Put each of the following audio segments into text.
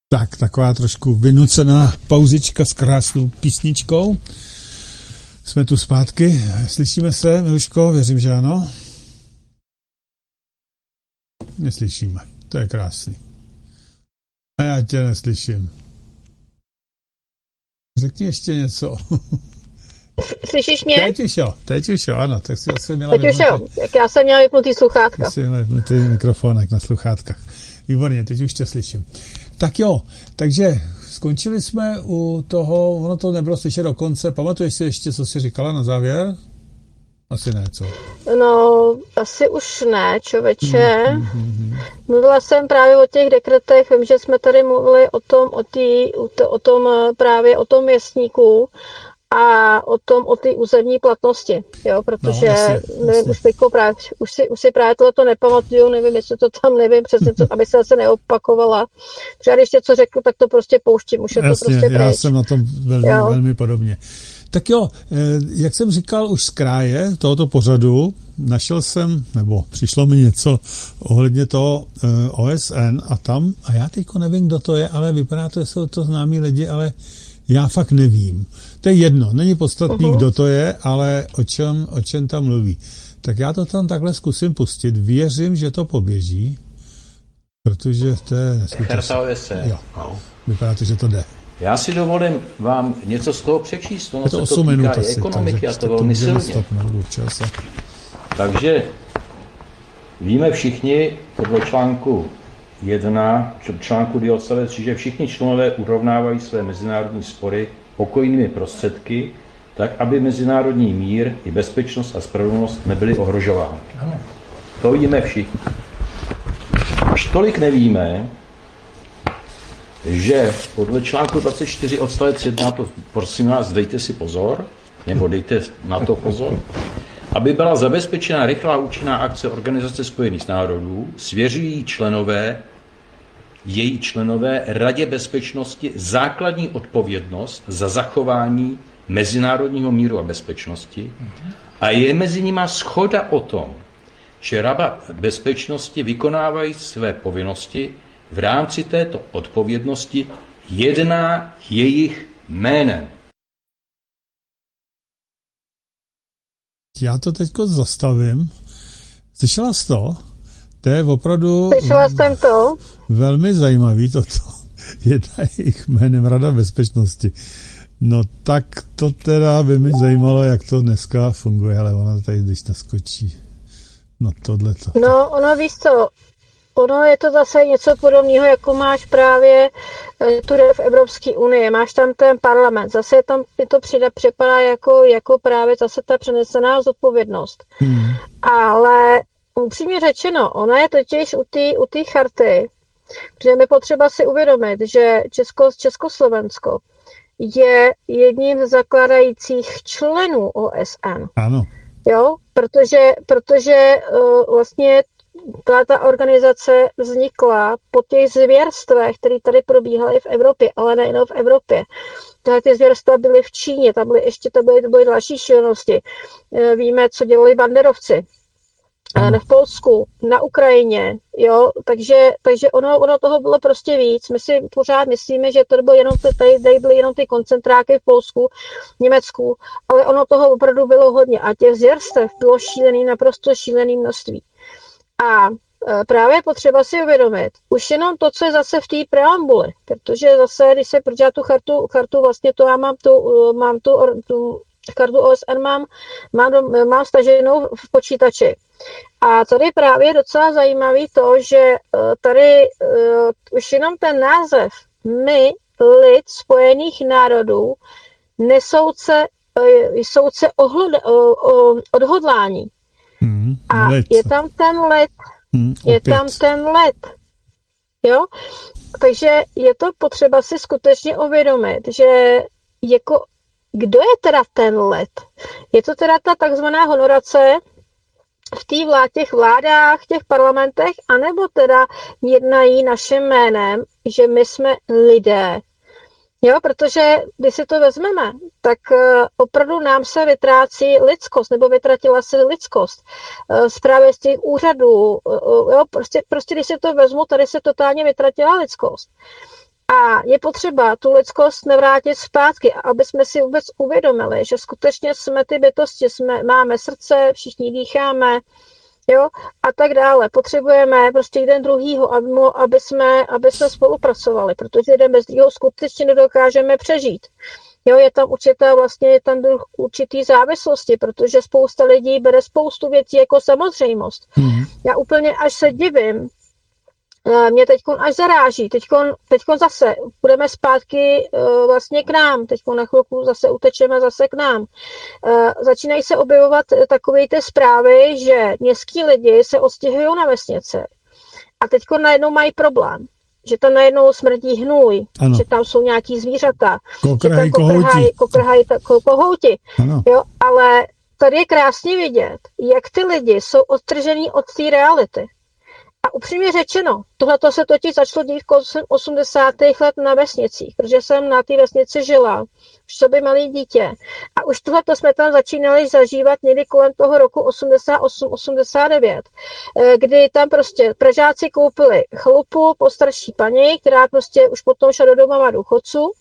Tak, taková trošku vynucená pauzička s krásnou písničkou. Jsme tu zpátky. Slyšíme se, Miluško? Věřím, že ano. Neslyšíme. To je krásný. A já tě neslyším. Řekni ještě něco. Slyšíš mě? Teď už jo, ano. Tak si asi měla jak já jsem měla vypnutý sluchátka. Ty jsi měla vypnutý mikrofonek na sluchátkách. Výborně, teď už tě slyším. Tak jo, takže skončili jsme u toho, ono to nebylo slyšet do konce. Pamatuješ si ještě, co jsi říkala na závěr? Asi ne, co? No, asi už ne, člověče. Mluvila jsem právě o těch dekretech, vím, že jsme tady mluvili o tom věstníku a o té územní platnosti, jo, protože nevím, už si právě tohleto nepamatuju, nevím, jestli to tam nevím přesně, aby se zase neopakovala. Protože když něco řeknu, tak to prostě pouštím, už je to prostě pryč. Já jsem na tom velmi podobně. Tak jo, jak jsem říkal už z kraje tohoto pořadu, našel jsem, nebo přišlo mi něco ohledně toho OSN a já teďko nevím, kdo to je, ale vypadá to, že jsou to známí lidi, ale já fakt nevím. To je jedno, není podstatný, kdo to je, ale o čem tam mluví. Tak já to tam takhle zkusím pustit. Věřím, že to poběží, protože to je neskutečné. Jo, vypadá to, že to jde. Já si dovolím vám něco z toho přečíst. Ono se to týká i ekonomiky a to velmi silně. Takže víme všichni podle článku 1, článku 2 odstavec 3, že všichni členové urovnávají své mezinárodní spory pokojnými prostředky, tak aby mezinárodní mír i bezpečnost a spravedlnost nebyly ohrožovány. To víme všichni. Až tolik nevíme, že podle článku 24 odstavec 1, to prosím vás, dejte si pozor, nebo dejte na to pozor, aby byla zabezpečena rychlá účinná akce Organizace spojených národů, svěřují její členové Radě bezpečnosti základní odpovědnost za zachování mezinárodního míru a bezpečnosti a je mezi nimi shoda o tom, že Rada bezpečnosti vykonávají své povinnosti v rámci této odpovědnosti, jedná jejich jménem. Já to teďko zastavím. Slyšela jsi to? To je opravdu velmi zajímavý toto. Jedná jejich jménem Rada bezpečnosti. No tak to teda by mi zajímalo, jak to dneska funguje, ale ona tady když naskočí. No tohleto. No ono víš co, ono je to zase něco podobného, jako máš právě tu v Evropské unii. Máš tam ten parlament. Zase je to připadá jako právě zase ta přenesená zodpovědnost. Ale upřímně řečeno, ona je totiž u té charty, protože je potřeba si uvědomit, že Československo je jedním z zakládajících členů OSN. Ano. Jo, protože vlastně ta organizace vznikla po těch zvěrstvech, které tady probíhaly v Evropě, ale nejenom v Evropě. Ty zvěrstva byly v Číně, tam byly další šílenosti. Víme, co dělali banderovci v Polsku, na Ukrajině, jo, takže ono toho bylo prostě víc. My si pořád myslíme, že to bylo tady byly jenom ty koncentráky v Polsku, v Německu, ale ono toho opravdu bylo hodně a těch zvěrstev bylo naprosto šílené množství. A právě potřeba si uvědomit, už jenom to, co je zase v té preambuli, protože zase, když se podívá tu chartu vlastně to já mám tu chartu OSN mám staženou v počítači. A tady právě je docela zajímavý to, že tady už jenom ten název my, lid Spojených národů, nesouce odhodlání. A je tam ten lid. Jo? Takže je to potřeba si skutečně uvědomit, že jako kdo je teda ten lid? Je to teda ta takzvaná honorace v těch vládách, těch parlamentech, anebo teda jednají naším jménem, že my jsme lidé. Jo, protože když si to vezmeme, tak opravdu nám se vytrácí lidskost, nebo vytratila se lidskost. Právě z těch úřadů, jo, prostě když si to vezmu, tady se totálně vytratila lidskost. A je potřeba tu lidskost nevrátit zpátky, aby jsme si vůbec uvědomili, že skutečně jsme ty bytosti, máme srdce, všichni dýcháme, jo, a tak dále. Potřebujeme prostě jeden druhýho, aby jsme spolupracovali, protože jeden bez druhého skutečně nedokážeme přežít. Jo, je tam druh určitý závislosti, protože spousta lidí bere spoustu věcí jako samozřejmost. Já úplně až se divím, mě teďkon až zaráží, teďkon zase půjdeme zpátky vlastně k nám, teďkon na chvilku zase utečeme zase k nám. Začínají se objevovat takové ty zprávy, že městský lidi se odstěhují na vesnice a teďkon najednou mají problém, že tam najednou smrdí hnůj, ano. Že tam jsou nějaký zvířata, kokrhají kohouti. Jo, ale tady je krásně vidět, jak ty lidi jsou odtržený od té reality. A upřímně řečeno, tohleto se totiž začalo dít koncem 80. let na vesnicích, protože jsem na té vesnici žila, už sobě malé dítě. A už tohleto jsme tam začínali zažívat někdy kolem toho roku 88-89, kdy tam prostě Pražáci koupili chalupu po starší paní, která prostě už potom šla do domova důchodců,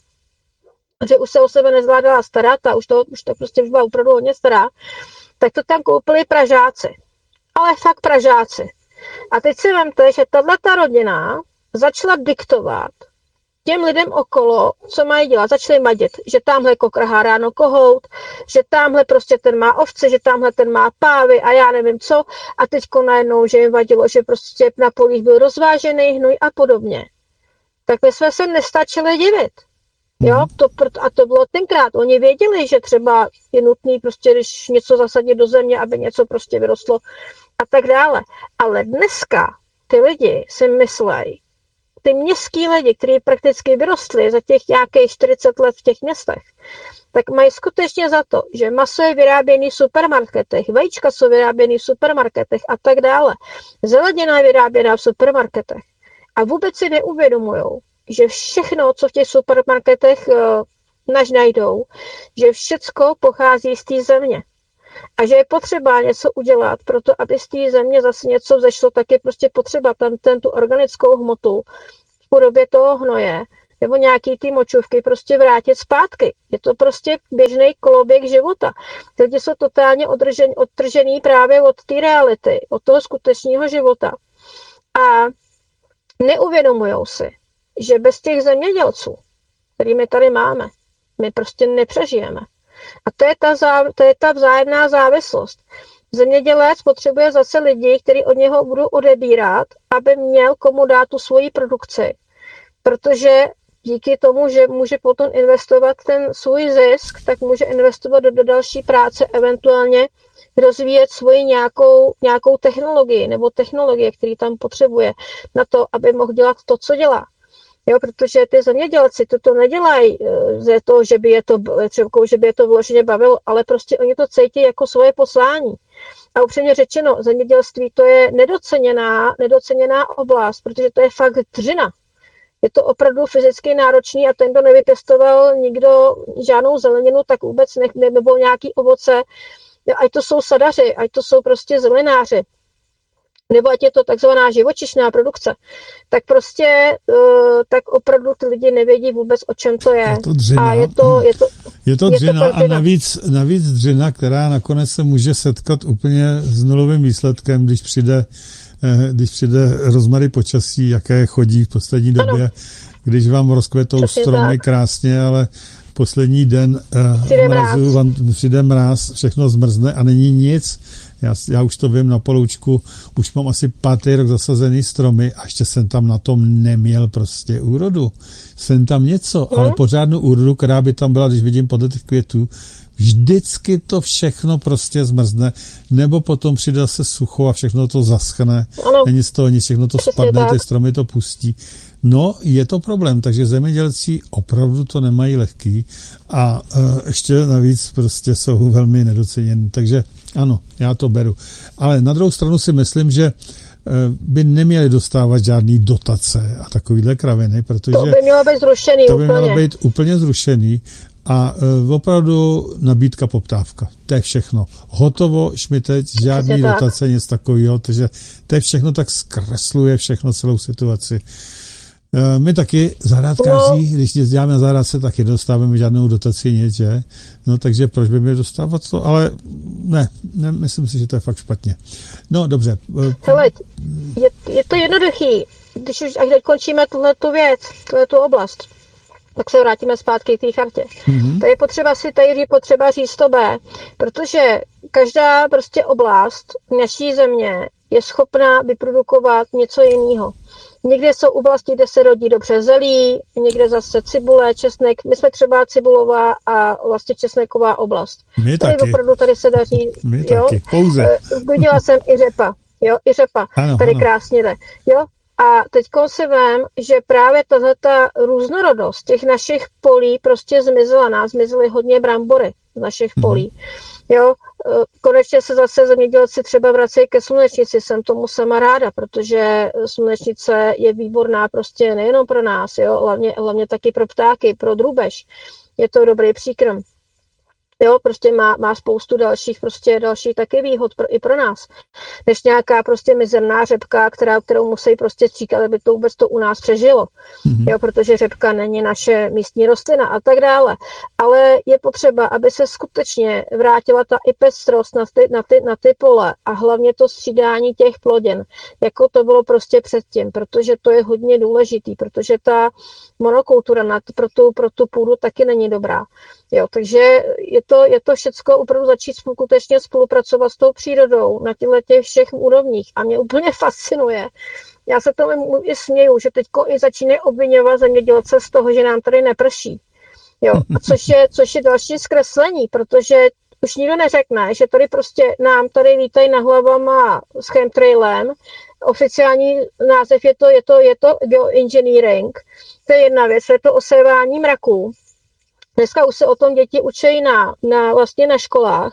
že už se o sebe nezvládala starat a už to prostě už byla opravdu hodně stará, tak to tam koupili Pražáci. Ale fakt Pražáci. A teď si vemte, že tato rodina začala diktovat těm lidem okolo, co mají dělat. Začali madit, že tamhle kokrhá ráno kohout, že tamhle prostě ten má ovce, že tamhle ten má pávy a já nevím co. A teďko najednou, že jim vadilo, že prostě na polích byl rozvážený hnůj a podobně. Tak my jsme se nestačili divit. Jo, to bylo tenkrát. Oni věděli, že třeba je nutný prostě, když něco zasadit do země, aby něco prostě vyrostlo a tak dále. Ale dneska ty lidi si myslejí, ty městský lidi, kteří prakticky vyrostli za těch nějakých 40 let v těch městech, tak mají skutečně za to, že maso je vyráběné v supermarketech, vajíčka jsou vyráběné v supermarketech a tak dále. Zelenina je vyráběná v supermarketech. A vůbec si neuvědomujou, že všechno, co v těch supermarketech najdou, že všecko pochází z té země. A že je potřeba něco udělat pro to, aby z té země zase něco vzešlo, tak je prostě potřeba tu organickou hmotu v podobě toho hnoje nebo nějaký ty močovky prostě vrátit zpátky. Je to prostě běžný koloběh života. Ty lidi jsou totálně odtržený právě od té reality, od toho skutečného života. A neuvědomujou si, že bez těch zemědělců, který my tady máme, my prostě nepřežijeme. A to je ta vzájemná závislost. Zemědělec potřebuje zase lidi, kteří od něho budou odebírat, aby měl komu dát tu svoji produkci. Protože díky tomu, že může potom investovat ten svůj zisk, tak může investovat do další práce, eventuálně rozvíjet svoji nějakou technologii nebo technologie, který tam potřebuje na to, aby mohl dělat to, co dělá. Jo, protože ty zemědělci to nedělají ze toho, že by je to vloženě bavilo, ale prostě oni to cítí jako svoje poslání. A upřímně řečeno, zemědělství to je nedoceněná oblast, protože to je fakt dřina. Je to opravdu fyzicky náročný a ten, kdo nevypěstoval nikdo žádnou zeleninu, tak vůbec nebo nějaký ovoce, ať to jsou sadaři, ať to jsou prostě zelenáři, nebo ať je to takzvaná živočišná produkce, tak prostě tak opravdu ty lidi nevědí vůbec, o čem to je. Je to dřina. A je to dřina a navíc dřina, která nakonec se může setkat úplně s nulovým výsledkem, když přijde rozmary počasí, jaké chodí v poslední době, ano. Když vám rozkvetou stromy krásně, ale poslední den mrazu vám přijde mráz, všechno zmrzne a není nic. Já už to vím na Poloučku, už mám asi 5. rok zasazený stromy a ještě jsem tam na tom neměl prostě úrodu. Jsem tam něco, ale pořádnou úrodu, která by tam byla, když vidím podle těch květů, vždycky to všechno prostě zmrzne, nebo potom přijde se sucho a všechno to zaschne, není z toho nic, všechno to spadne, ty stromy to pustí. No, je to problém, takže zemědělci opravdu to nemají lehký a ještě navíc prostě jsou velmi nedoceněni, takže ano, já to beru. Ale na druhou stranu si myslím, že by neměli dostávat žádný dotace a takovýhle kraviny, protože to by mělo být zrušený to by mělo být úplně zrušený a opravdu nabídka, poptávka. To je všechno. Hotovo, šmitec, žádný dotace, nic takového, takže to je všechno tak zkresluje všechno celou situaci. My taky zahrádkáři, když děláme na zahrádce, taky nedostáváme žádnou dotaci, nic, že? No takže proč by měli dostávat to? Ale ne, myslím si, že to je fakt špatně. No dobře. Hele, je to jednoduchý. Když už až končíme tuhletu věc, tuhletu oblast, tak se vrátíme zpátky k té chartě. To je potřeba si tady potřeba říct to B, protože každá prostě oblast naší země je schopná vyprodukovat něco jiného. Někde jsou oblasti, kde se rodí dobře zelí, někde zase cibule, česnek. My jsme třeba cibulová a vlastně česneková oblast. My tady taky. Opravdu tady se daří. My taky, pouze. Viděla jsem i řepa. Jo, i řepa. Ano, tady ano. Krásně jde. Jo, a teďko si vem, že právě ta různorodost těch našich polí prostě zmizela. Zmizely hodně brambory z našich polí. Jo, konečně se zase zemědělci třeba vracejí ke slunečnici, jsem tomu sama ráda, protože slunečnice je výborná prostě nejenom pro nás, jo, hlavně taky pro ptáky, pro drůbež. Je to dobrý příkrm. Jo, prostě má spoustu dalších taky výhod i pro nás, než nějaká prostě mizerná řepka, kterou musí prostě stříkat, aby to vůbec to u nás přežilo. Jo, protože řepka není naše místní rostlina a tak dále. Ale je potřeba, aby se skutečně vrátila ta i pestrost na ty pole a hlavně to střídání těch plodin, jako to bylo prostě předtím, protože to je hodně důležitý, protože ta monokultura pro tu půdu taky není dobrá. Jo, takže je to všecko opravdu začít skutečně spolupracovat s tou přírodou na těch všech úrovních. A mě úplně fascinuje. Já se tomu i směju, že teďko i začínají obvinovat zemědělce z toho, že nám tady neprší. Jo, a což je další zkreslení, protože už nikdo neřekne, že tady prostě nám tady lítají na hlavama s chemtrailem. Oficiální název je to bioengineering. To je jedna věc, je to osévání mraků. Dneska už se o tom děti učí vlastně na školách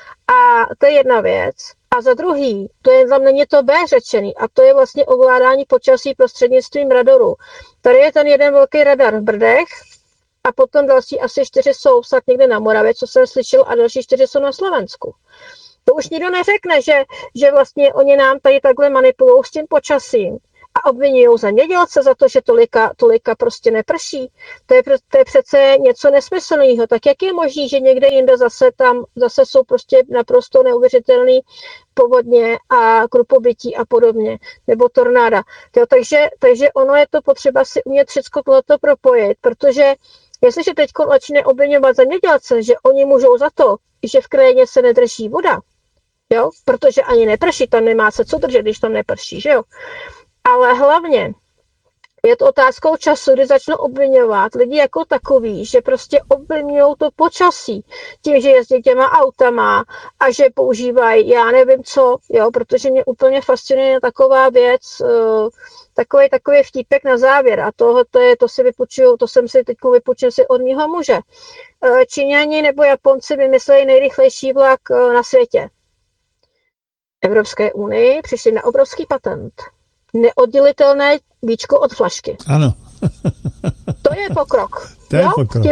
a to je jedna věc. A za druhý, to je za mě to B řečený a to je vlastně ovládání počasí prostřednictvím radaru. Tady je ten jeden velký radar v Brdech a potom další asi 4 jsou snad někde na Moravě, co jsem slyšel, a další 4 jsou na Slovensku. To už nikdo neřekne, že vlastně oni nám tady takhle manipulují s tím počasím a obvinují zemědělce za to, že tolika prostě neprší. To je přece něco nesmyslného. Tak jak je možné, že někde jinde zase jsou prostě naprosto neuvěřitelné povodně a krupobytí a podobně, nebo tornáda. Takže ono je to potřeba si umět všechno tohleto propojit, protože jestliže teď začne obviňovat zemědělce, že oni můžou za to, že v krajině se nedrží voda, jo, protože ani neprší, tam nemá se co držet, když tam neprší, že jo. Ale hlavně je to otázkou času, kdy začnou obviňovat lidi jako takový, že prostě ovlivňují to počasí tím, že jezdí těma autama a že používají, já nevím co, jo, protože mě úplně fascinuje taková věc, takový vtípek na závěr a to jsem si teď vypůjčil si od mýho muže. Číňani nebo Japonci vymysleli nejrychlejší vlak na světě. Evropské unii přišli na obrovský patent. Neoddělitelné víčko od flašky. Ano. To je pokrok. To je pokrok.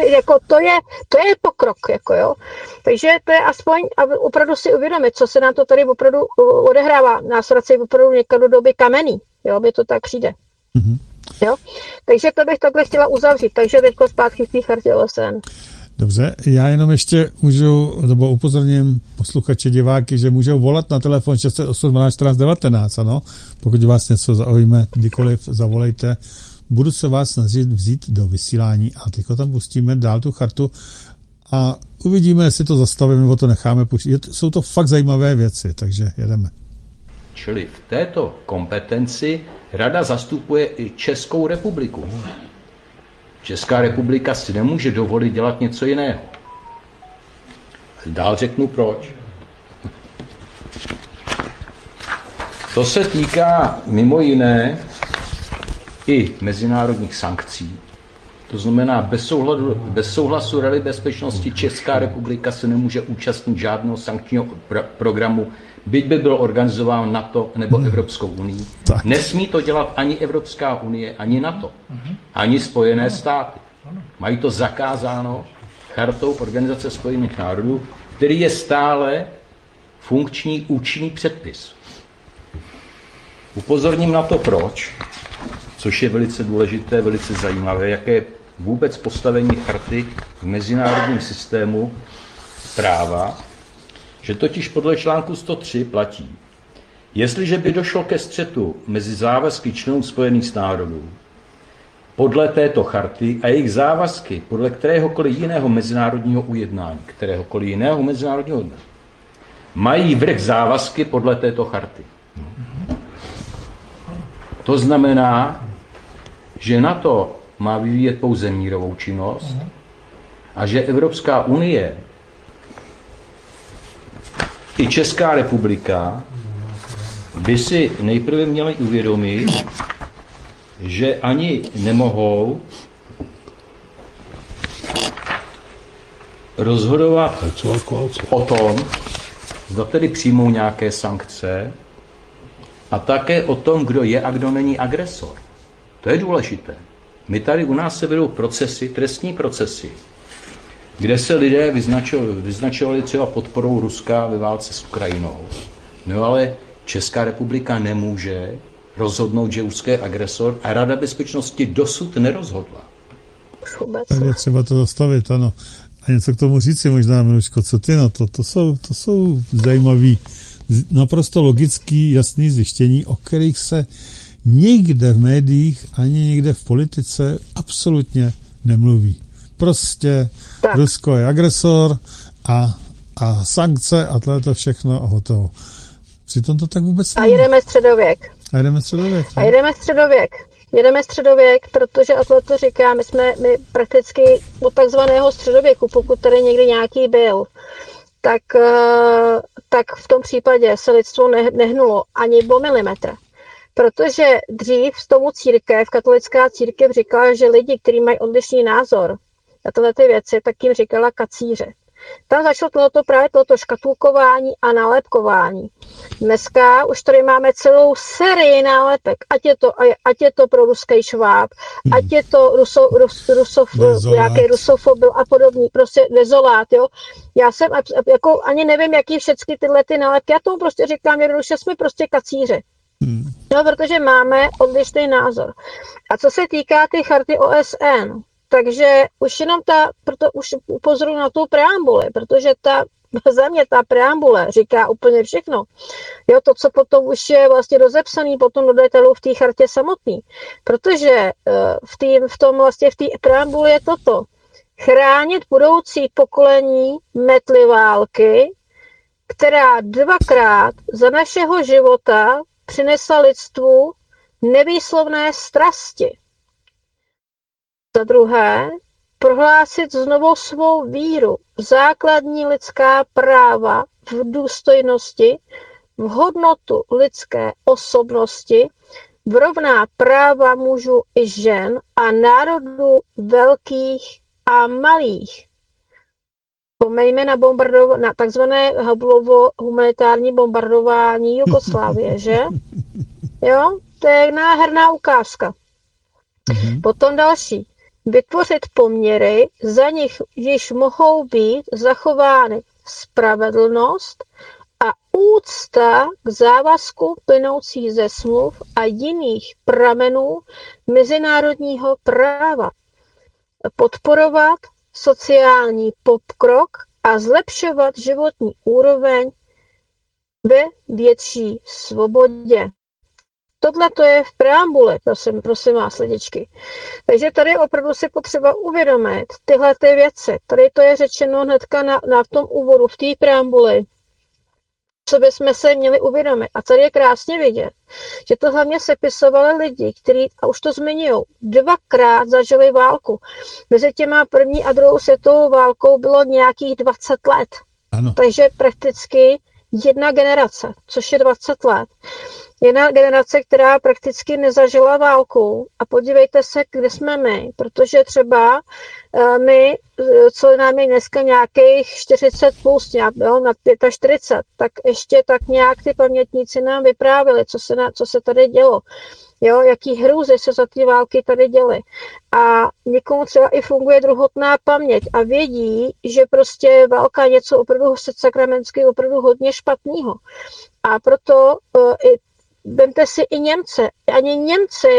To je pokrok, jako jo. Takže to je aspoň, aby opravdu si uvědomit, co se nám to tady opravdu odehrává. Nás vrací opravdu někam do doby kamenný, jo, by to tak přijde. Jo? Takže to bych takhle chtěla uzavřít. Takže teďko zpátky v té chartě OSN. Dobře, já jenom ještě nebo upozorním posluchače, diváky, že můžou volat na telefon 608 12 14 19, ano? Pokud vás něco zaujme, kdykoliv zavolejte. Budu se vás snažit vzít do vysílání a teďko tam pustíme dál tu chartu a uvidíme, jestli to zastavíme nebo to necháme pustit. Jsou to fakt zajímavé věci, takže jedeme. Čili v této kompetenci Rada zastupuje i Českou republiku. Česká republika si nemůže dovolit dělat něco jiného. Dál řeknu proč. To se týká mimo jiné i mezinárodních sankcí. To znamená, bez souhlasu Rady bezpečnosti Česká republika se nemůže účastnit žádného sankčního programu, byť by byl organizován NATO nebo Evropskou unii. Nesmí to dělat ani Evropská unie, ani NATO, ani Spojené státy. Mají to zakázáno Chartou Organizace spojených národů, který je stále funkční účinný předpis. Upozorním na to proč. což je velice důležité, velice zajímavé, jaké je vůbec postavení charty v mezinárodním systému práva, že totiž podle článku 103 platí, jestliže by došlo ke střetu mezi závazky členů Spojených národů podle této charty a jejich závazky podle kteréhokoliv jiného mezinárodního ujednání, mají vrch závazky podle této charty. To znamená, že NATO má vyvíjet pouze mírovou činnost a že Evropská unie i Česká republika by si nejprve měli uvědomit, že ani nemohou rozhodovat o tom, zda tedy přijmou nějaké sankce a také o tom, kdo je a kdo není agresor. To je důležité. My tady u nás se vedou procesy, trestní procesy, kde se lidé vyznačovali třeba podporou Ruska ve válce s Ukrajinou. No ale Česká republika nemůže rozhodnout, že Rusko je agresor a Rada bezpečnosti dosud nerozhodla. Tady je třeba to zastavit, ano. A něco k tomu říci možná, Miluško, co ty na to? To jsou zajímavý, naprosto logický, jasný zjištění, o kterých se nikde v médiích ani nikde v politice absolutně nemluví. Prostě tak. Rusko je agresor a sankce a to všechno a hotovo. Přitom to tak vůbec není. A jedeme středověk. Jedeme středověk, protože a to říká, my prakticky od takzvaného středověku, pokud tady někdy nějaký byl, tak v tom případě se lidstvo nehnulo ani o milimetr. Protože dřív z tomu katolická církev říkala, že lidi, kteří mají odlišný názor na tyhle ty věci, tak jim říkala kacíře. Tam začalo právě tohoto škatulkování a nálepkování. Dneska už tady máme celou sérii nálepek, ať je to pro ruský šváb, ať je to nějaký rusofobil a podobný, prostě dezolát, jo. Já jsem jako ani nevím, jaký všechny tyhle ty nálepky, já tomu prostě říkám jednoduše, jsme prostě kacíři. No, protože máme odlišný názor. A co se týká ty charty OSN, takže už jenom proto už upozoruji na tu preambuli, protože za mě ta preambule říká úplně všechno. Jo, to, co potom už je vlastně rozepsaný potom do detailu v té chartě samotný. Protože v té preambuli je toto. Chránit budoucí pokolení metly války, která dvakrát za našeho života přinesla lidstvu nevýslovné strasti. Za druhé, prohlásit znovu svou víru v základní lidská práva, v důstojnosti, v hodnotu lidské osobnosti, v rovná práva mužů i žen a národů velkých a malých. Vzpomeňme na takzvané Hublovo humanitární bombardování Jugoslávie, že? Jo, to je nádherná ukázka. Potom další. Vytvořit poměry, za nich již mohou být zachovány spravedlnost a úcta k závazku plynoucí ze smluv a jiných pramenů mezinárodního práva. Podporovat sociální pokrok a zlepšovat životní úroveň ve větší svobodě. Tohle to je v preambuli, prosím vás, lidičky. Takže tady opravdu si potřeba uvědomit tyhle ty věci. Tady to je řečeno hnedka na tom úvodu, v té preambuli, co bychom se měli uvědomit. A tady je krásně vidět, že to hlavně sepisovali lidi, kteří, a už to zmiňují, dvakrát zažili válku. Mezi těma první a druhou světovou válkou bylo nějakých 20 let. Ano. Takže prakticky jedna generace, což je 20 let. Jedna generace, která prakticky nezažila válku. A podívejte se, kde jsme my, protože třeba my, co nám je dneska nějakých 40 plus, jo, nad 45, tak ještě tak nějak ty pamětníci nám vyprávěli, co se tady dělo. Jo, jaký hrůzy se za ty války tady děly. A někomu třeba i funguje druhotná paměť a vědí, že prostě válka je něco opravdu sakramentsky opravdu hodně špatného. A proto vemte si i Němce. Ani Němci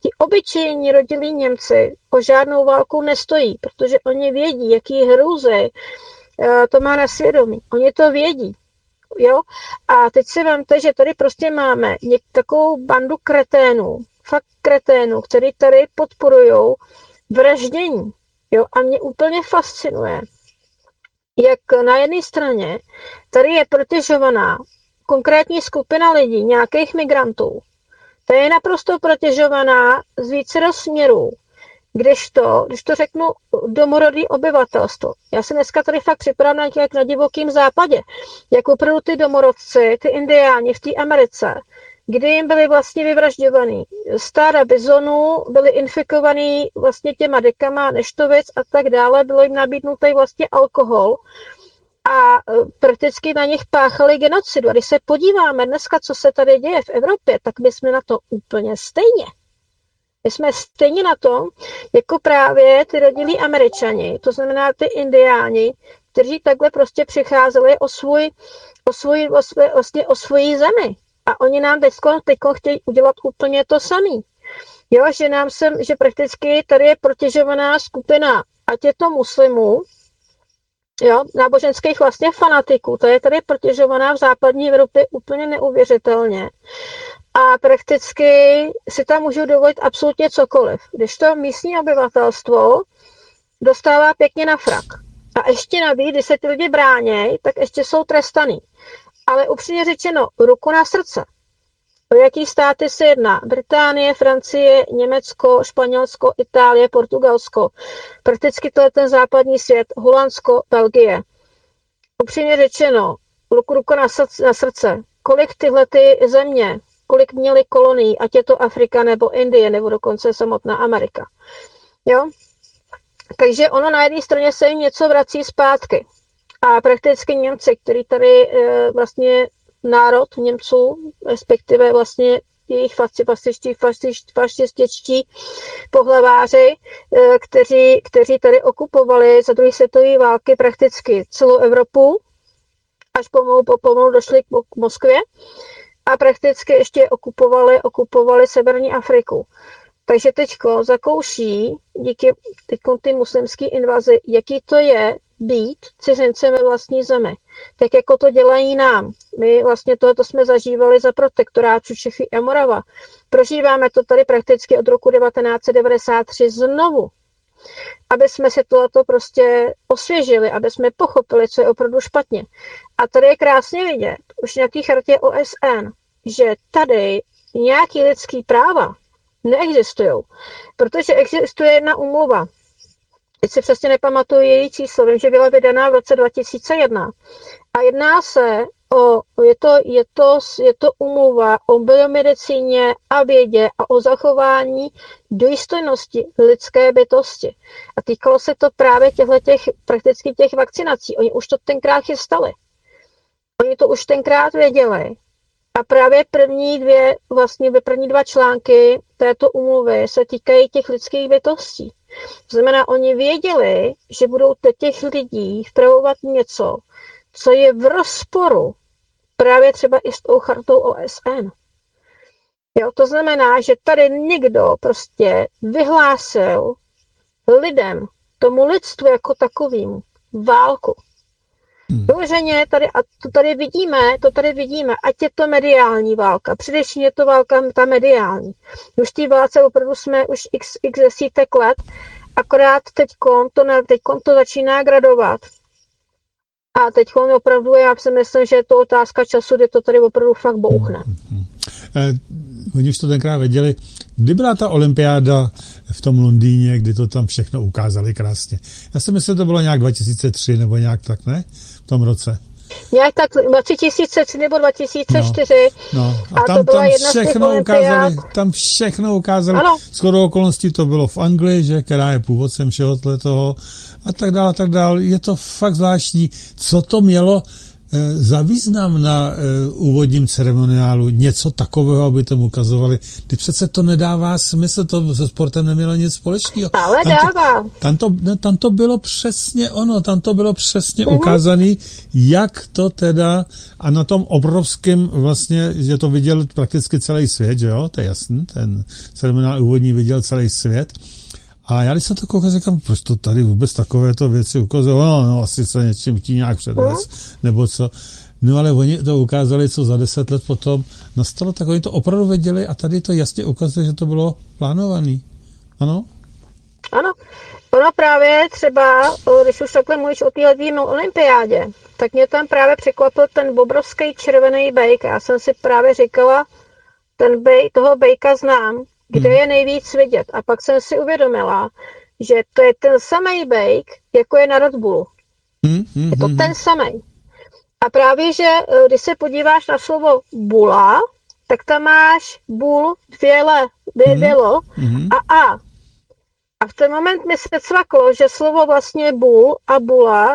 ti obyčejní rodilí Němci o žádnou válku nestojí, protože oni vědí, jaký hrůzy to má na svědomí. Oni to vědí. Jo? A teď si vemte, že tady prostě máme takovou bandu kreténů, fakt kreténů, který tady podporujou vraždění. Jo? A mě úplně fascinuje, jak na jedné straně tady je protežovaná konkrétní skupina lidí, nějakých migrantů. Ta je naprosto protežovaná z více směrů. Když to řeknu, domorodý obyvatelstvo. Já se dneska tady fakt připadám jak na divokém západě. Jak opravdu ty domorodci, ty indiáni v té Americe, kdy jim byli vlastně vyvražďovaný stáda bizonů, byli infikovaný vlastně těma dekama, neštovic a tak dále, bylo jim nabídnutý vlastně alkohol a prakticky na nich páchali genocidu. A když se podíváme dneska, co se tady děje v Evropě, tak my jsme na to úplně stejně. My jsme stejně na tom, jako právě ty rodilí Američani, to znamená ty indiáni, kteří takhle prostě přicházeli o svoji zemi. A oni nám teď chtějí udělat úplně to samé. Jo, že prakticky tady je protěžovaná skupina, ať je to muslimů, jo, náboženských vlastně fanatiků, to je tady protěžovaná v západní Evropě úplně neuvěřitelně. A prakticky si tam můžou dovolit absolutně cokoliv. Když to místní obyvatelstvo dostává pěkně na frak. A ještě navíc, když se ty lidi bránějí, tak ještě jsou trestaný. Ale upřímně řečeno, ruku na srdce. O jaký státy se jedná? Británie, Francie, Německo, Španělsko, Itálie, Portugalsko. Prakticky to je ten západní svět. Holandsko, Belgie. Upřímně řečeno, ruku na srdce. Kolik tyhle ty země, kolik měly kolonií, ať je to Afrika nebo Indie, nebo dokonce samotná Amerika. Jo? Takže ono na jedné straně se jim něco vrací zpátky. A prakticky Němci, který tady vlastně národ Němců, respektive vlastně jejich fašističtí pohlaváři, kteří tady okupovali za druhé světové války prakticky celou Evropu, až pomalu došli k Moskvě a prakticky ještě okupovali severní Afriku. Takže teďko zakouší díky ty muslimské invazi, jaký to je být cizincem ve vlastní zemi. Tak jako to dělají nám. My vlastně tohoto jsme zažívali za protektorátu Čechy a Morava. Prožíváme to tady prakticky od roku 1993 znovu. Aby jsme si tohleto prostě osvěžili, aby jsme pochopili, co je opravdu špatně. A tady je krásně vidět, už nějaký chartě OSN, že tady nějaký lidský práva neexistují. Protože existuje jedna úmluva. Teď si přesně nepamatuju její číslo, vím, že byla vydaná v roce 2001. A jedná se je to úmluva o biomedicíně a vědě a o zachování důstojnosti lidské bytosti. A týkalo se to právě prakticky těch vakcinací. Oni už to tenkrát chystali. Oni to už tenkrát věděli. A právě první dva články této úmluvy se týkají těch lidských bytostí. To znamená, oni věděli, že budou těch lidí vpravovat něco, co je v rozporu právě třeba i s tou chartou OSN. Jo, to znamená, že tady někdo prostě vyhlásil lidem, tomu lidstvu jako takovým, válku. Vyloženě tady, a to tady vidíme, ať je to mediální válka, především je to válka ta mediální. Už v té válce opravdu jsme už x desítek let, akorát teďkon to začíná gradovat. A teďkon opravdu, já si myslím, že je to otázka času, kdy to tady opravdu fakt bouchne. Oni už to tenkrát věděli, kdy byla ta olympiáda v tom Londýně, kdy to tam všechno ukázali krásně. Já si myslím, že to bylo nějak 2003 nebo nějak tak, ne? V tom roce. Nějak tak 2003 nebo 2004. No. A tam všechno ukázali. Ano. Shodou okolností to bylo v Anglii, že, která je původcem všeho toho a tak dále, tak dále. Je to fakt zvláštní, co to mělo za význam na úvodním ceremoniálu něco takového, aby tomu ukazovali? Ty přece to nedává smysl, to se sportem nemělo nic společného. Ale dává. Tam to bylo přesně ono, tam to bylo přesně ukázané, jak to teda, a na tom obrovském vlastně, že to viděl prakticky celý svět, že jo, to je jasný, ten ceremoniál úvodní viděl celý svět. A já když jsem to koukal, říkám, proč to tady vůbec takovéto věci ukazují? No, asi se něčím chtí nějak předvést, nebo co. No ale oni to ukázali, co za 10 let potom nastalo, tak oni to opravdu věděli a tady to jasně ukazuje, že to bylo plánované. Ano? Ano. Ono právě třeba, když už takhle mluvíš o téhle olympiádě, tak mě tam právě překvapil ten obrovský červený bejk. Já jsem si právě říkala, toho bejka znám, kde je nejvíc vidět. A pak jsem si uvědomila, že to je ten samý bejk, jako je na Red Bullu. Je to ten samý. A právě, že když se podíváš na slovo bula, tak tam máš bul, dvě lo a a. A v ten moment mi se cvaklo, že slovo vlastně bul a bula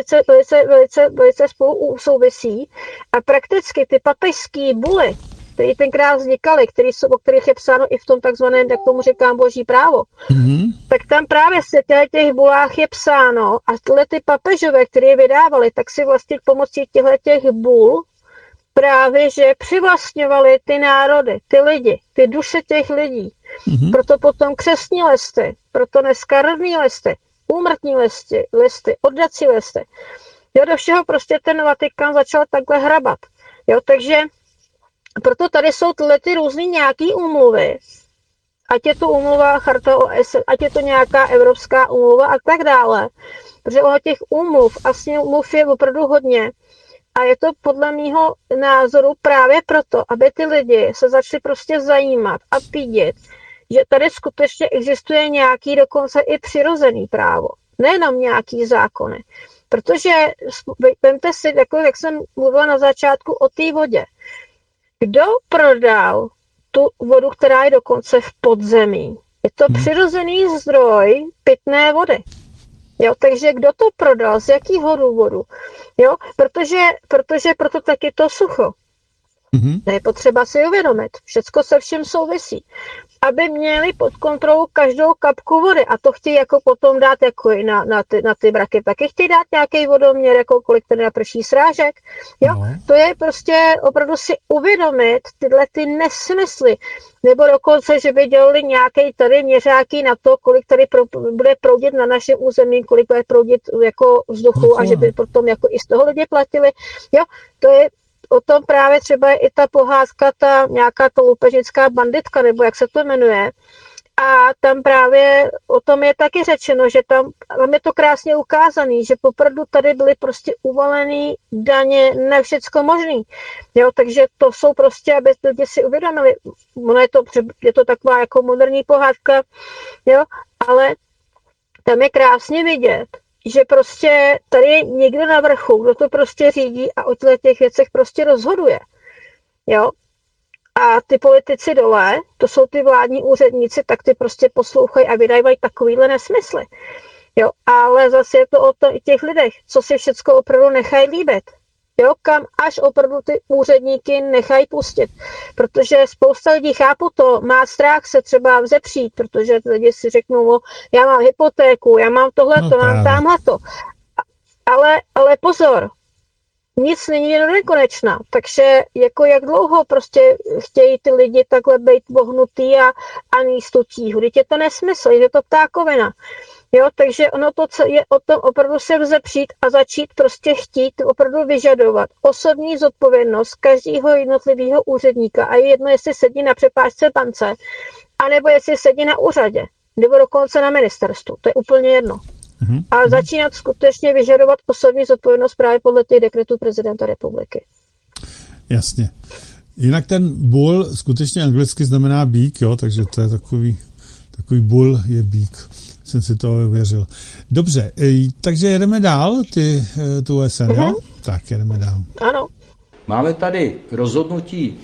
velice spolu souvisí. A prakticky ty papežský buly, které tenkrát vznikaly, o kterých je psáno i v tom takzvaném, jak tomu říkám, boží právo, tak tam právě v těch bulách je psáno a tyhle ty papežové, které je vydávali, tak si vlastně pomocí těch bul právě, že přivlastňovali ty národy, ty lidi, ty duše těch lidí. Proto potom křestní listy, proto dneska rodný listy, úmrtní listy, oddací listy. Jo, do všeho prostě ten Vatikán začal takhle hrabat. Jo, takže proto tady jsou tyhle ty různý nějaký úmluvy, ať je to úmluva Charta OSN, ať je to nějaká evropská úmluva a tak dále. Protože ono těch úmluv je opravdu hodně. A je to podle mýho názoru právě proto, aby ty lidi se začali prostě zajímat a pídit, že tady skutečně existuje nějaký dokonce i přirozený právo. Nejenom nějaký zákony. Protože vemte si, jako jak jsem mluvila na začátku o té vodě. Kdo prodal tu vodu, která je dokonce v podzemí? Je to přirozený zdroj pitné vody. Jo, takže kdo to prodal, z jakého důvodu? Jo, protože proto taky to sucho. To je potřeba si uvědomit. Všecko se všem souvisí. Aby měli pod kontrolou každou kapku vody. A to chtějí jako potom dát jako i na ty braky. Taky chtějí dát nějaký vodoměr, jako kolik tady naprší srážek. Jo, to je prostě opravdu si uvědomit tyhle ty nesmysly. Nebo dokonce, že by dělali nějaký tady měřáky na to, kolik tady bude proudit na našem území, kolik bude proudit jako vzduchu a že by potom jako i z toho lidi platili. Jo, to je o tom právě třeba i ta pohádka, nějaká to loupežnická banditka, nebo jak se to jmenuje. A tam právě o tom je taky řečeno, že tam je to krásně ukázaný, že opravdu tady byly prostě uvalený daně na všecko možný. Jo, takže to jsou prostě, aby lidi si uvědomili, je to taková jako moderní pohádka, jo, ale tam je krásně vidět, že prostě tady je někdo na vrchu, kdo to prostě řídí a o těch věcech prostě rozhoduje. Jo? A ty politici dole, to jsou ty vládní úředníci, tak ty prostě poslouchají a vydávají takovýhle nesmysly. Jo? Ale zase je to o těch lidech, co si všecko opravdu nechají líbit. Jo? Kam až opravdu ty úředníky nechají pustit. Protože spousta lidí, chápu to, má strach se třeba vzepřít, protože lidi si řeknou, já mám hypotéku, já mám tohleto, mám tamhleto. Ale pozor, nic není do nekonečna. Takže jako jak dlouho prostě chtějí ty lidi takhle být vohnutý a níst tu tíhu. Teď je to nesmysl, je to ptákovina. Jo, takže ono to je o tom opravdu se vzepřít a začít prostě chtít opravdu vyžadovat osobní zodpovědnost každého jednotlivého úředníka a je jedno, jestli sedí na přepážce bance, anebo jestli sedí na úřadě, nebo dokonce na ministerstvu. To je úplně jedno. A začínat skutečně vyžadovat osobní zodpovědnost právě podle těch dekretů prezidenta republiky. Jasně. Jinak ten bull skutečně anglicky znamená bík, jo, takže to je takový bull je bík. Jsem si to uvěřil. Dobře, takže jedeme dál, tu OSN, jo? Tak, jedeme dál. Ano. Máme tady rozhodnutí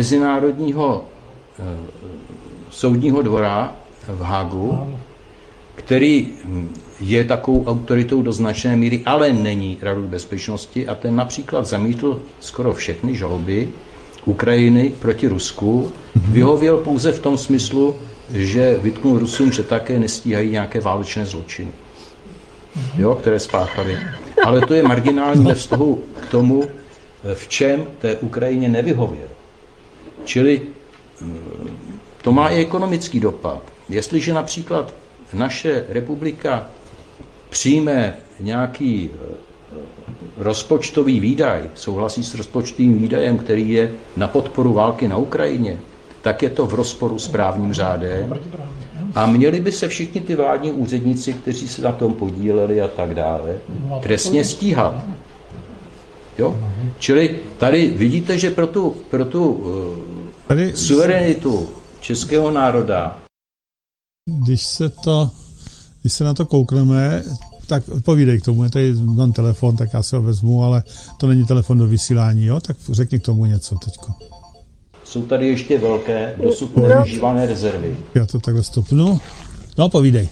Mezinárodního soudního dvora v Hágu, který je takovou autoritou do značné míry, ale není Radou bezpečnosti, a ten například zamítl skoro všechny žaloby Ukrajiny proti Rusku, vyhověl pouze v tom smyslu, že vytknul Rusům, že také nestíhají nějaké válečné zločiny, které spáchali. Ale to je marginální ve vztahu k tomu, v čem té Ukrajině nevyhověl. Čili to má i ekonomický dopad. Jestliže například naše republika přijme nějaký rozpočtový výdaj, souhlasí s rozpočtovým výdajem, který je na podporu války na Ukrajině, tak je to v rozporu s právním řádem a měli by se všichni ty vládní úředníci, kteří se na tom podíleli a tak dále, trestně stíhat. Jo? Čili tady vidíte, že pro tu suverenitu českého národa. Když se na to koukneme, tak povídej k tomu, je tady mám telefon, tak já se ho vezmu, ale to není telefon do vysílání, jo? Tak řekni k tomu něco teďko. Jsou tady ještě velké, dosud nevyužívané rezervy. Já to takhle stopnu. No, povídej.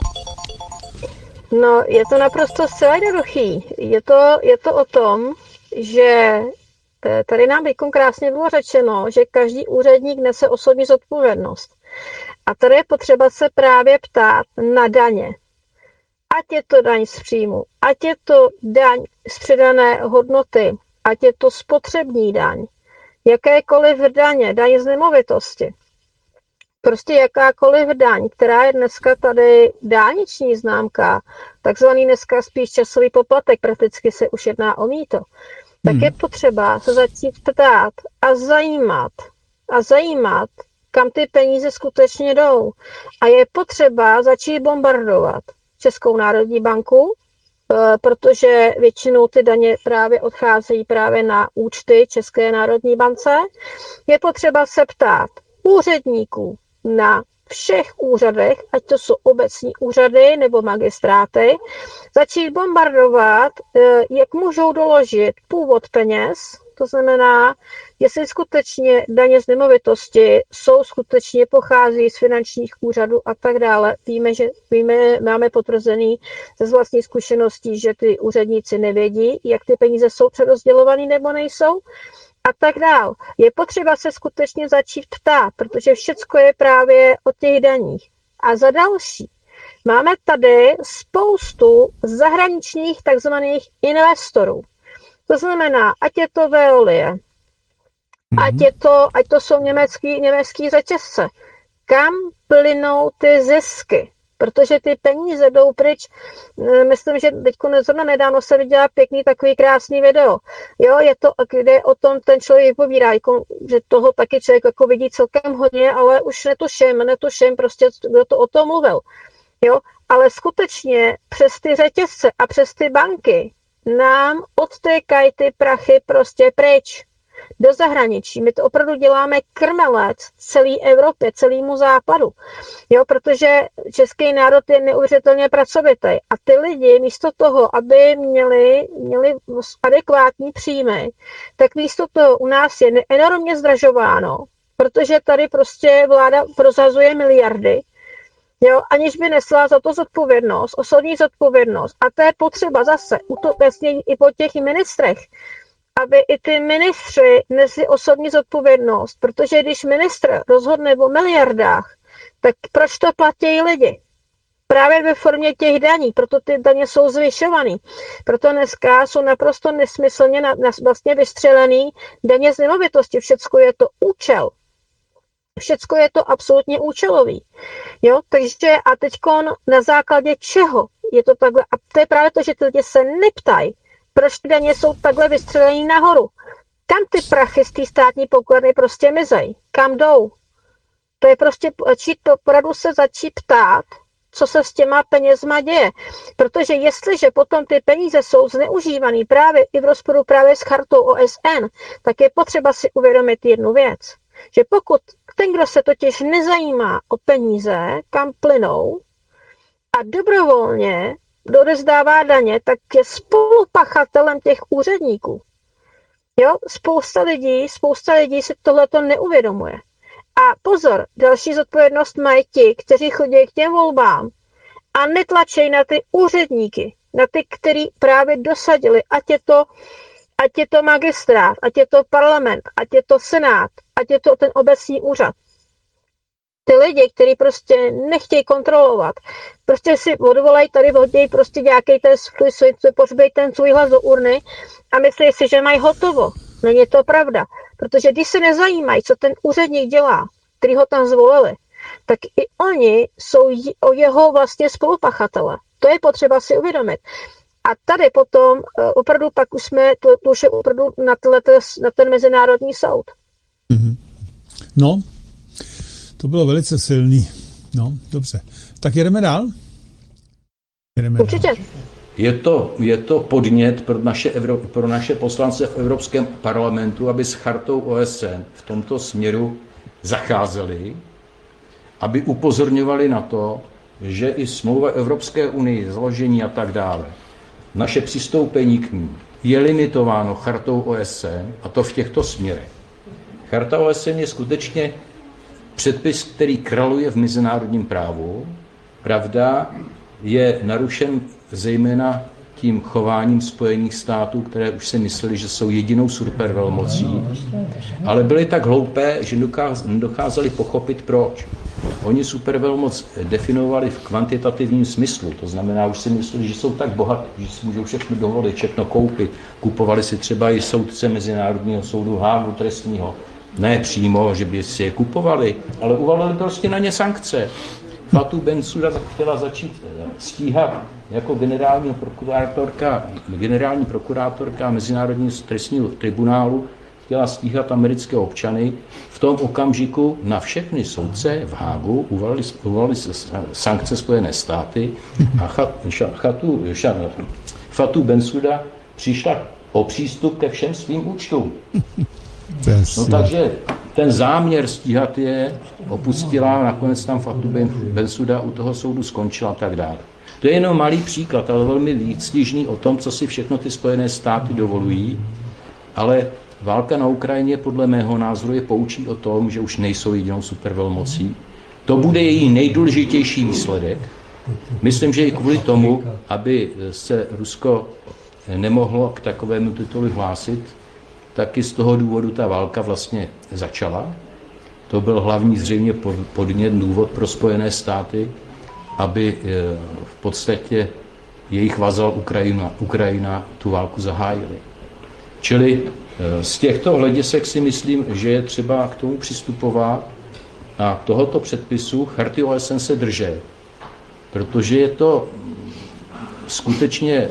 No, je to naprosto zcela jednoduchý. Je to o tom, že tady nám teď krásně bylo řečeno, že každý úředník nese osobní zodpovědnost. A tady je potřeba se právě ptát na daně. Ať je to daň z příjmu, ať je to daň z přidané hodnoty, ať je to spotřební daň, jakékoliv daň z nemovitosti. Prostě jakákoliv daň, která je dneska tady dálniční známka, takzvaný dneska spíš časový poplatek, prakticky se už jedná o mýto, tak je potřeba se začít ptát a zajímat, kam ty peníze skutečně jdou. A je potřeba začít bombardovat Českou národní banku, protože většinou ty daně právě odcházejí právě na účty České národní bance. Je potřeba se ptát úředníků na všech úřadech, ať to jsou obecní úřady nebo magistráty, začít bombardovat, jak můžou doložit původ peněz, to znamená, jestli skutečně daně z nemovitosti skutečně pochází z finančních úřadů a tak dále. Máme potvrzený ze vlastní zkušeností, že ty úředníci nevědí, jak ty peníze jsou přerozdělované nebo nejsou a tak dále. Je potřeba se skutečně začít ptát, protože všecko je právě o těch daních. A za další, máme tady spoustu zahraničních takzvaných investorů. To znamená, ať je to Veolie, ať to jsou německý řetězce. Kam plynou ty zisky? Protože ty peníze jdou pryč. Myslím, že teďko nedávno se viděla pěkný takový krásný video. Jo, je to, kde o tom ten člověk povídá, že toho taky člověk jako vidí celkem hodně, ale už netuším prostě, kdo to o tom mluvil. Jo, ale skutečně přes ty řetězce a přes ty banky nám odtékají ty prachy prostě pryč do zahraničí. My to opravdu děláme krmelec celé Evropě, celému západu. Jo, protože český národ je neuvěřitelně pracovitý. A ty lidi místo toho, aby měli adekvátní příjmy, tak místo toho u nás je enormně zdražováno, protože tady prostě vláda prozazuje miliardy, jo, aniž by nesla za to zodpovědnost, osobní zodpovědnost. A to je potřeba zase vlastně i po těch ministrech, aby i ty ministři nesli osobní zodpovědnost, protože když ministr rozhodne o miliardách, tak proč to platí lidi? Právě ve formě těch daní, proto ty daně jsou zvyšované. Proto dneska jsou naprosto nesmyslně vlastně vystřelený daně z nemovitosti. Všecko je to účel. Všecko je to absolutně účelový. Jo? Takže a teďkon na základě čeho je to takhle? A to je právě to, že ty lidi se neptají, proč ty daně jsou takhle vystřelený nahoru. Kam ty prachy z té státní pokladny prostě mizejí? Kam jdou? To je prostě opravdu se začít ptát, co se s těma penězma děje. Protože jestliže potom ty peníze jsou zneužívaný právě i v rozporu právě s chartou OSN, tak je potřeba si uvědomit jednu věc. Že pokud ten, kdo se totiž nezajímá o peníze, kam plynou a dobrovolně dodezdává daně, tak je spolupachatelem těch úředníků. Jo, spousta lidí si tohleto neuvědomuje. A pozor, další zodpovědnost mají ti, kteří chodí k těm volbám a netlačej na ty úředníky, na ty, který právě dosadili, ať je to magistrát, ať je to parlament, ať je to senát, ať je to ten obecní úřad. Ty lidi, kteří prostě nechtějí kontrolovat, prostě si odvolají tady, hodí prostě nějaký ten pohřbej ten svůj hlas do urny a myslí si, že mají hotovo. Není to pravda, protože když se nezajímají, co ten úředník dělá, který ho tam zvolili, tak i oni jsou o jeho vlastně spolupachatele. To je potřeba si uvědomit. A tady potom opravdu pak už jsme, to už je opravdu na ten mezinárodní soud. Mm-hmm. No, to bylo velice silný. No, dobře. Tak jedeme dál? Určitě. Je to podnět pro naše poslance v Evropském parlamentu, aby s chartou OSN v tomto směru zacházeli, aby upozorňovali na to, že i smlouva Evropské unie, založení a tak dále, naše přistoupení k ní je limitováno chartou OSN, a to v těchto směrech. Charta OSN je skutečně předpis, který kraluje v mezinárodním právu. Pravda, je narušen zejména tím chováním Spojených států, které už si mysleli, že jsou jedinou supervelmocí, ale byly tak hloupé, že nedokázali pochopit proč. Oni supervelmoc definovali v kvantitativním smyslu, to znamená, už si mysleli, že jsou tak bohatí, že si můžou všechno dovolit, všechno koupit. Kupovali si třeba i soudce Mezinárodního soudu Hágu trestního. Ne přímo, že by si je kupovali, ale uvalili prostě na ně sankce. Fatou Bensouda chtěla začít stíhat jako generální prokurátorka Mezinárodního trestního tribunálu, chtěla stíhat americké občany. V tom okamžiku na všechny soudce v Hágu uvalili sankce Spojené státy a Fatou Bensouda přišla o přístup ke všem svým účtům. No takže ten záměr stíhat je opustila, nakonec tam Fatou Bensouda u toho soudu skončila a tak dále. To je jenom malý příklad, ale velmi výstižný o tom, co si všechno ty Spojené státy dovolují, ale válka na Ukrajině podle mého názoru je poučí o tom, že už nejsou jedinou supervelmocí. To bude její nejdůležitější výsledek. Myslím, že i kvůli tomu, aby se Rusko nemohlo k takovému titulu hlásit, taky z toho důvodu ta válka vlastně začala. To byl hlavní zřejmě podnět důvod pro Spojené státy, aby v podstatě jejich vazal Ukrajina tu válku zahájili. Čili z těchto hledisek si myslím, že je třeba k tomu přistupovat a tohoto předpisu charty OSN se držet, protože je to skutečně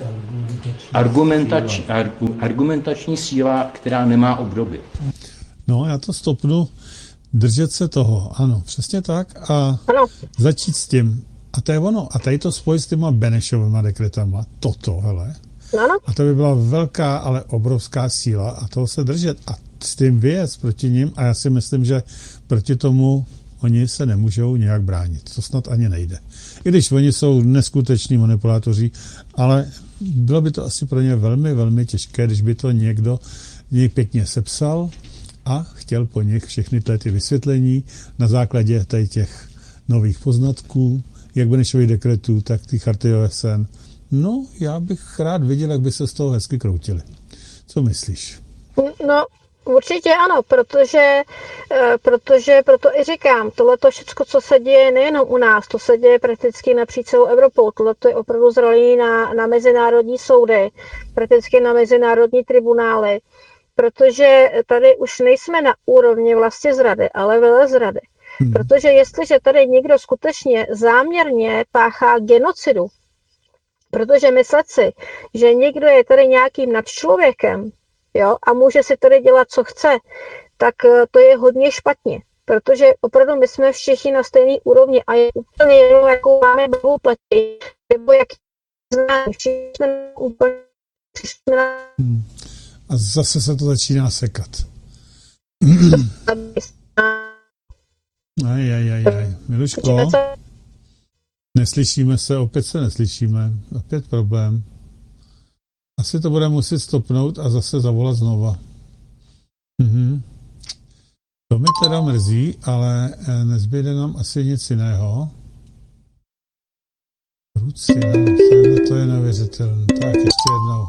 argumentační síla, která nemá obdoby. No, já to stopnu. Držet se toho, ano, přesně tak a začít s tím. A to je ono. A tady to spojit s těma Benešovými dekretama, hele. Ano. A to by byla velká, ale obrovská síla a toho se držet a s tím vyjet proti nim a já si myslím, že proti tomu oni se nemůžou nějak bránit. To snad ani nejde. I když oni jsou neskuteční manipulátoři, ale bylo by to asi pro ně velmi, velmi těžké, když by to někdo pěkně sepsal a chtěl po nich všechny ty vysvětlení na základě těch nových poznatků, jak Benešových dekretů, tak ty charty OSN. No, já bych rád viděl, jak by se z toho hezky kroutili. Co myslíš? No, určitě ano, protože proto i říkám, tohleto všechno, co se děje nejenom u nás, to se děje prakticky napříč celou Evropou, tohleto je opravdu zralý na mezinárodní soudy, prakticky na mezinárodní tribunály, protože tady už nejsme na úrovni vlastně zrady, ale velezrady. Protože jestliže tady někdo skutečně záměrně páchá genocidu, protože myslet si, že někdo je tady nějakým nadčlověkem, jo, a může si tady dělat, co chce, tak to je hodně špatně. Protože opravdu my jsme všichni na stejné úrovni a je úplně jedno, jakou máme barvu pleti, nebo jak známe, všichni jsme úplně A zase se to začíná sekat. Miluško, neslyšíme se, opět se neslyšíme, opět problém. Asi to bude muset stopnout a zase zavolat znova. To mi teda mrzí, ale nezbyde nám asi nic jiného. to je neuvěřitelné. Tak ještě jednou.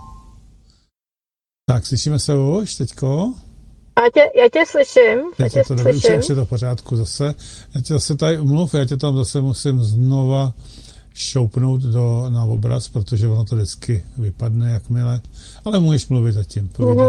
Tak, slyšíme se už teďko? Já tě slyším. Už je to v pořádku zase. Já tě zase tady umluv, já tě tam zase musím znova šoupnout na obraz, protože ono to vždycky vypadne jakmile. Ale můžeš mluvit zatím.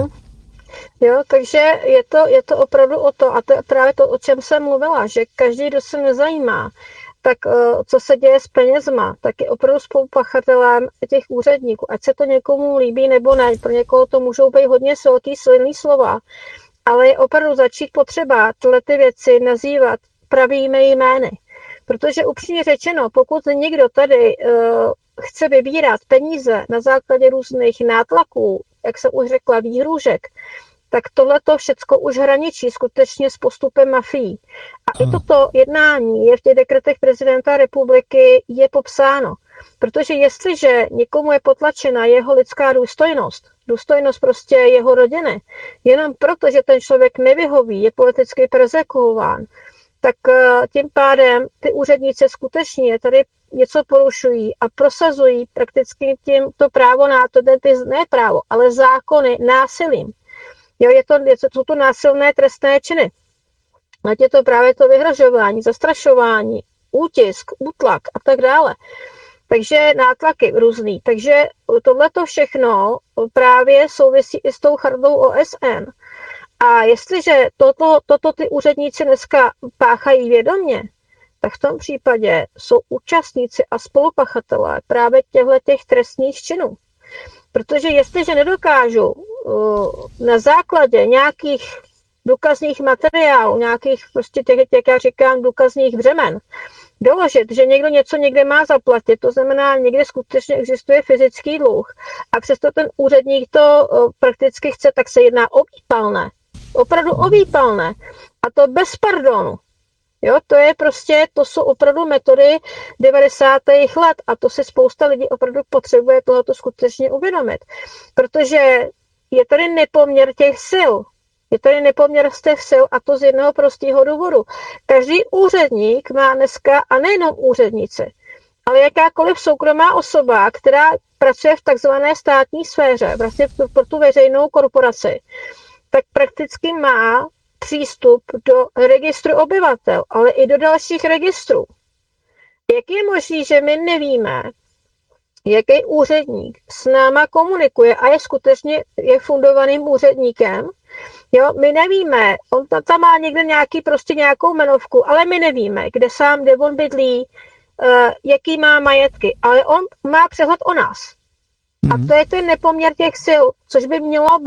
Jo, takže je to opravdu o to, a to je právě to, o čem jsem mluvila, že každý, kdo se nezajímá, tak co se děje s penězma, tak je opravdu spolupachatelem těch úředníků. Ať se to někomu líbí nebo ne, pro někoho to můžou být hodně silný slova, ale je opravdu začít potřeba tyhle ty věci nazývat pravými jmény. Protože upřímně řečeno, pokud někdo tady chce vybírat peníze na základě různých nátlaků, jak jsem už řekla, výhrůžek, tak tohleto všecko už hraničí skutečně s postupem mafií. A i toto jednání je v těch dekretech prezidenta republiky je popsáno. Protože jestliže někomu je potlačena jeho lidská důstojnost prostě jeho rodiny, jenom proto, že ten člověk nevyhoví, je politicky perzekuován, tak tím pádem ty úředníci skutečně tady něco porušují a prosazují prakticky tím to právo na to, ne právo, ale zákony násilím. Jo, jsou to násilné trestné činy. Ať je to právě to vyhrožování, zastrašování, útisk, útlak a tak dále. Takže nátlaky různý. Takže tohleto všechno právě souvisí i s tou chartou OSN. A jestliže toto ty úředníci dneska páchají vědomě, tak v tom případě jsou účastníci a spolupachatelé právě těch trestných činů. Protože jestliže nedokážu na základě nějakých důkazních materiálů, nějakých prostě těch, jak já říkám, důkazních břemen, doložit, že někdo něco někde má zaplatit, to znamená, někde skutečně existuje fyzický dluh a přesto ten úředník to prakticky chce, tak se jedná o výpalné. Opravdu o výpalné. A to bez pardonu. Jo, to jsou opravdu metody 90. let a to si spousta lidí opravdu potřebuje tohoto skutečně uvědomit. Protože je tady nepoměr těch sil. Je tady nepoměr z těch sil a to z jednoho prostého důvodu. Každý úředník má dneska, a nejenom úředníci, ale jakákoliv soukromá osoba, která pracuje v takzvané státní sféře, vlastně pro tu veřejnou korporaci, tak prakticky má přístup do registru obyvatel, ale i do dalších registrů. Jak je možné, že my nevíme, jaký úředník s náma komunikuje a je skutečně fundovaným úředníkem? Jo, my nevíme, on tam má někde nějakou jmenovku, ale my nevíme, kde on bydlí, jaký má majetky, ale on má přehled o nás. A to je ten nepoměr těch sil, což by mělo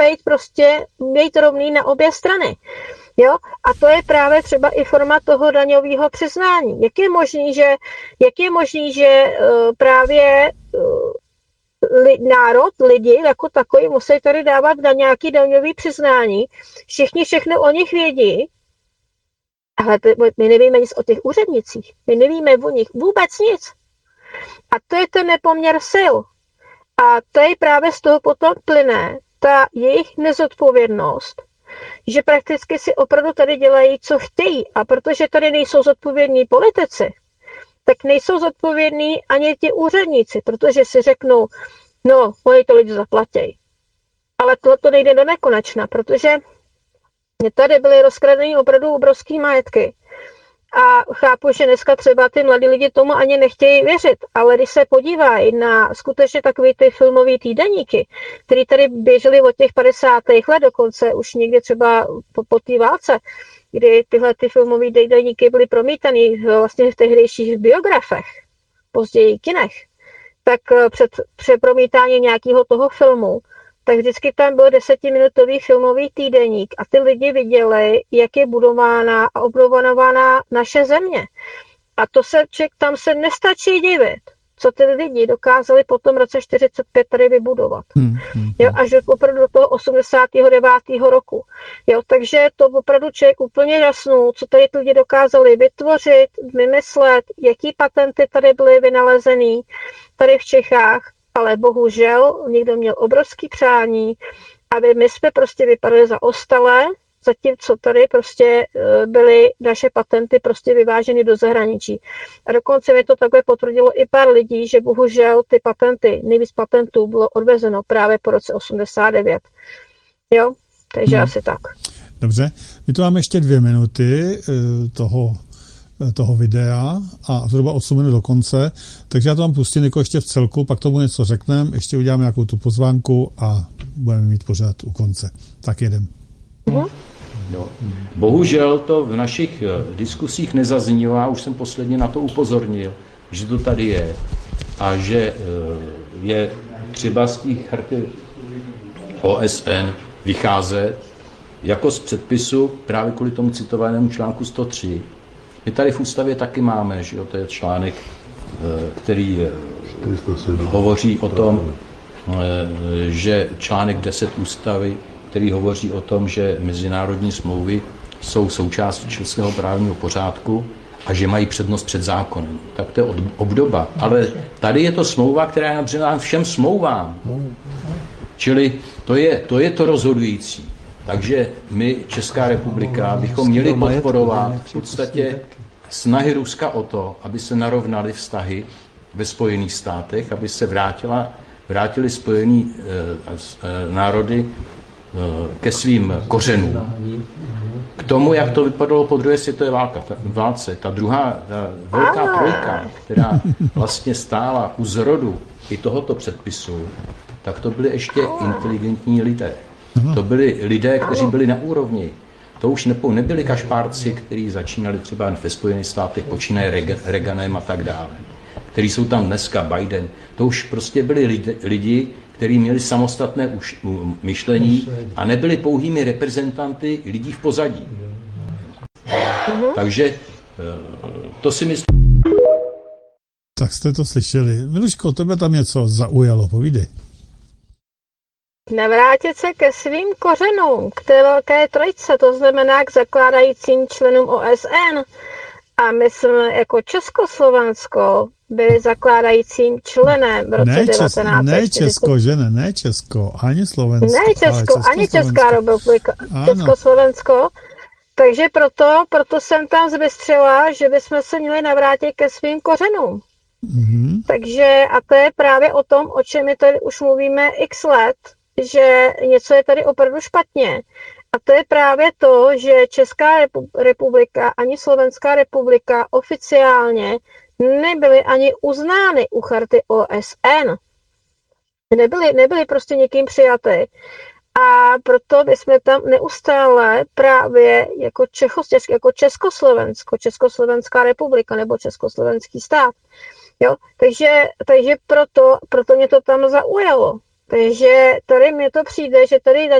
být rovný na obě strany. Jo? A to je právě třeba i forma toho daňového přiznání. Jak je možný, že právě lidi jako takový musí tady dávat na nějaký daňový přiznání. Všichni všechno o nich vědí, ale my nevíme nic o těch úřednicích. My nevíme o nich vůbec nic. A to je ten nepoměr sil. A to je právě z toho potom plyne ta jejich nezodpovědnost, že prakticky si opravdu tady dělají, co chtějí. A protože tady nejsou zodpovědní politici, tak nejsou zodpovědní ani ti úředníci, protože si řeknou, no, oni to lidi zaplatí. Ale to nejde do nekonečna, protože tady byly rozkradeny opravdu obrovský majetky. A chápu, že dneska třeba ty mladí lidi tomu ani nechtějí věřit, ale když se podívají na skutečně takový ty filmový týdeníky, které tady běžely od těch 50. let, dokonce už někdy třeba po té válce, kdy tyhle ty filmový týdeníky byly promítaný vlastně v tehdejších biografech, později kinech, tak před promítáním nějakého toho filmu, tak vždycky tam byl 10minutový filmový týdeník a ty lidi viděli, jak je budována a obnovována naše země. A tam se nestačí divit, co ty lidi dokázali po tom roce 45 tady vybudovat. Jo, až opravdu do toho 89. roku. Jo, takže to opravdu člověk úplně jasnul, co tady ty lidi dokázali vytvořit, vymyslet, jaký patenty tady byly vynalezený tady v Čechách, ale bohužel někdo měl obrovský přání, aby my jsme prostě vypadali zaostalé, zatímco tady prostě byly naše patenty prostě vyváženy do zahraničí. A dokonce mi to takhle potvrdilo i pár lidí, že bohužel ty patenty, nejvíc patentů bylo odvezeno právě po roce 89. Jo, takže asi tak. Dobře, my tu máme ještě 2 minuty toho videa a zhruba 8 minut do konce, takže já to vám pustím jako ještě v celku, pak tomu něco řekneme, ještě uděláme nějakou tu pozvánku a budeme mít pořád u konce. Tak jedem. No, bohužel to v našich diskusích nezaznívá, už jsem posledně na to upozornil, že to tady je a že je třeba z těch charty OSN vycházet jako z předpisu právě kvůli tomu citovanému článku 103. My tady v ústavě taky máme, že jo, to je článek, který hovoří o tom, že článek 10 ústavy, který hovoří o tom, že mezinárodní smlouvy jsou součástí českého právního pořádku a že mají přednost před zákonem. Tak to je obdoba. Ale tady je to smlouva, která je nadřazená všem smlouvám. Čili to je to rozhodující. Takže my, Česká republika, bychom měli podporovat v podstatě snahy Ruska o to, aby se narovnaly vztahy ve Spojených státech, aby se vrátili Spojený národy ke svým kořenům. K tomu, jak to vypadalo po druhé světové válce. Ta druhá velká trojka, která vlastně stála u zrodu i tohoto předpisu, tak to byli ještě inteligentní lidé. To byli lidé, kteří byli na úrovni. To už nebyli kašpárci, kteří začínali třeba ve Spojených státech, počínaje Reaganem a tak dále, kteří jsou tam dneska, Biden. To už prostě byli lidi, kteří měli samostatné myšlení a nebyli pouhými reprezentanty lidí v pozadí. Takže to si myslím. Tak jste to slyšeli. Miluško, tebe tam něco zaujalo, povídej. Navrátit se ke svým kořenům, k té velké trojce, to znamená k zakládajícím členům OSN. A my jsme jako Československo byli zakládajícím členem v roce 1940. Ne Česko, že ne? Ne Česko, ani Slovensko. Ne Česko, ani Česká republika, Československo. Takže proto jsem tam zbystřila, že bychom se měli navrátit ke svým kořenům. Mm-hmm. Takže a to je právě o tom, o čem my tady už mluvíme x let, že něco je tady opravdu špatně. A to je právě to, že Česká republika ani Slovenská republika oficiálně nebyly ani uznány u charty OSN. Nebyly prostě někým přijaty. A proto bychom tam neustále právě jako Československo, Československá republika nebo Československý stát. Jo? Takže proto mě to tam zaujalo. Takže tady mně to přijde, že tady